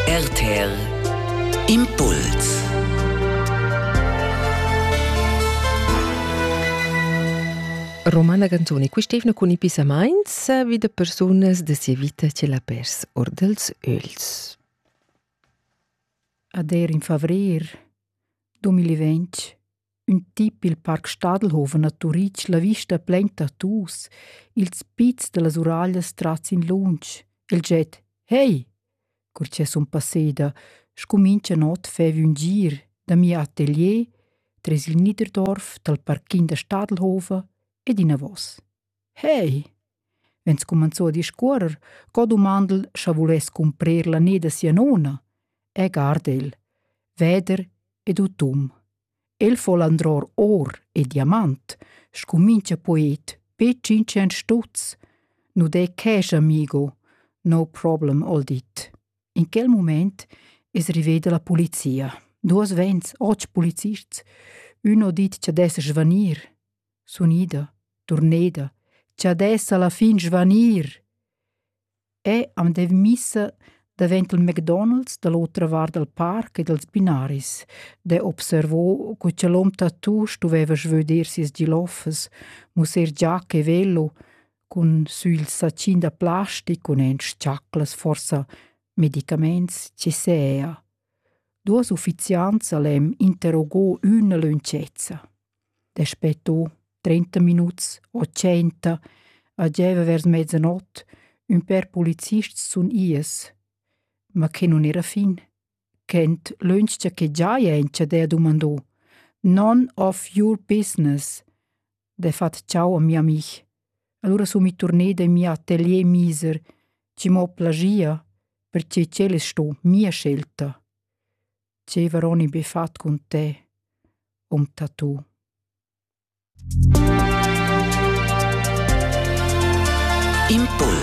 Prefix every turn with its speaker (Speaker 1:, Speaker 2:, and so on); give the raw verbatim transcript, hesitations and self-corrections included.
Speaker 1: R T R Impuls.
Speaker 2: Romana Ganzoni, qui stevna con i pisamains wie personas de sia vita che la pers or dels öls.
Speaker 3: Ader in favrer duemilaventi un tip il Park Stadelhofen a Turic la vista plein tattoos, il spitz de las uraglias traz in lunch, il jet «Hey!» curce sun passeda, scumincia not fevi un gir da mia atelier tres il Niederdorf dal parkin da Stadelhofen ed in avos. «Hey!» Vens comenzo a discuorer, co domandel scha vules cumprer la neda sia nona, e gardel, veder ed utum. El fol andror or e diamant, scumincia poet, pe cincent stutz. Nu de cash, amigo, no problem, all dit. In quel moment es riveda la polizia. Duas vents, och policists. Uno dit c'ha dessa svanir. Sunida, turneda, c'ha dessa la fin svanir. E am dev missa davent il McDonald's dall'altra var del parc e dels binaris. De observò che c'è l'om tattoo stuveva svöder sis giloffes, muser giac e velo, con su il sacin da plastic, con en sciaclas, forsa medicaments, ci sea. Duas ufficiants alem interrogò una luncezza. Despettò trenta minuts o centa, ageva vers mezzanot, un per policists sun ies, ma che non era fin. Kent l'unscia che già jencia de domandò. None of your business. De fat ciao a mia mich. Allora su mi torné de mia atelier miser, ci mo plagia, perché cele sto mia scelta. Ce varoni befat con te, om tattoo.
Speaker 1: Impuls.